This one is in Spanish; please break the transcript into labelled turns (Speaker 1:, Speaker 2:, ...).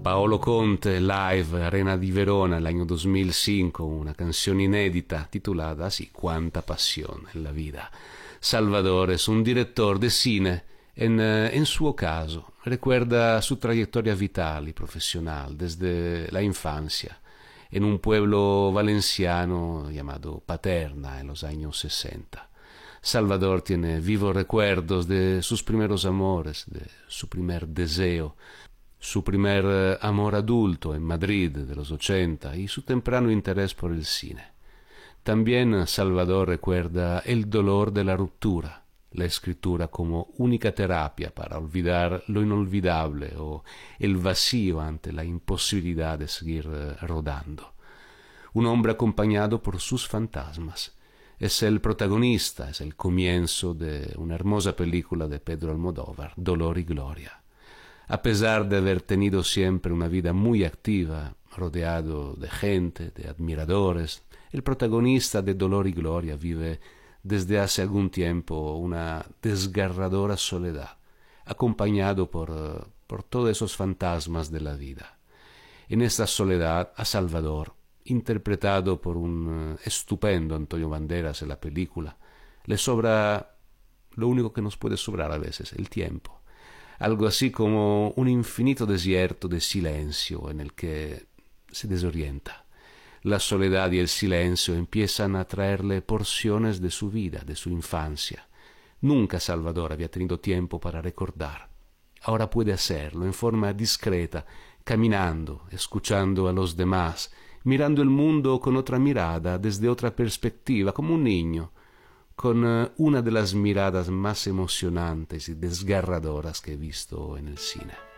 Speaker 1: Paolo Conte, live, Arena di Verona, el año 2005, una canción inédita titulada así, Cuánta pasión en la vida. Salvador es un director de cine. En su caso, recuerda su trayectoria vital y profesional desde la infancia, en un pueblo valenciano llamado Paterna en los años 60. Salvador tiene vivos recuerdos de sus primeros amores, de su primer deseo, su primer amor adulto en Madrid de los 80 y su temprano interés por el cine. También Salvador recuerda el dolor de la ruptura, la escritura como única terapia para olvidar lo inolvidable o el vacío ante la imposibilidad de seguir rodando. Un hombre acompañado por sus fantasmas. Es el protagonista, es el comienzo de una hermosa película de Pedro Almodóvar, Dolor y Gloria. A pesar de haber tenido siempre una vida muy activa, rodeado de gente, de admiradores, el protagonista de Dolor y Gloria vive desde hace algún tiempo una desgarradora soledad, acompañado por todos esos fantasmas de la vida. En esta soledad, a Salvador, interpretado por un estupendo Antonio Banderas en la película, le sobra lo único que nos puede sobrar a veces, el tiempo. Algo así como un infinito desierto de silencio en el que se desorienta. La soledad y el silencio empiezan a traerle porciones de su vida, de su infancia. Nunca Salvador había tenido tiempo para recordar. Ahora puede hacerlo en forma discreta, caminando, escuchando a los demás, mirando el mundo con otra mirada, desde otra perspectiva, como un niño, con una de las miradas más emocionantes y desgarradoras que he visto en el cine.